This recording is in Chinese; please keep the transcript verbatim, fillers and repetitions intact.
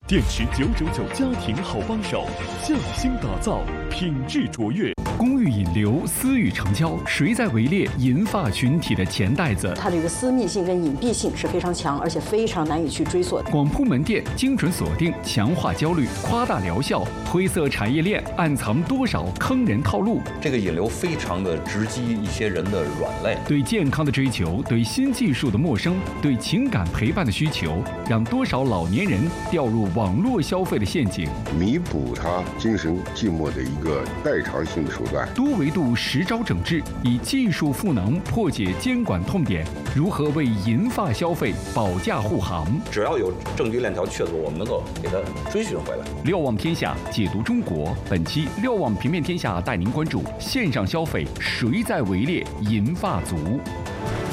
电池九九九家庭好帮手，匠心打造，品质卓越。公寓引流，私域成交，谁在围猎银发群体的钱袋子？ 它的一个私密性跟隐蔽性是非常强，而且非常难以去追索的。 广铺门店精准锁定，强化焦虑，夸大疗效，灰色产业链暗藏多少坑人套路？ 这个引流非常的直击一些人的软肋。 对健康的追求，对新技术的陌生，对情感陪伴的需求，让多少老年人掉入网络消费的陷阱， 弥补他精神寂寞的一个代偿性的手段。 多维度实招整治，以技术赋能破解监管痛点，如何为银发消费保驾护航？ 只要有证据链条确凿，我们能够给它追寻回来。 瞭望天下，解读中国。本期瞭望平面天下带您关注：线上消费谁在围猎银发族？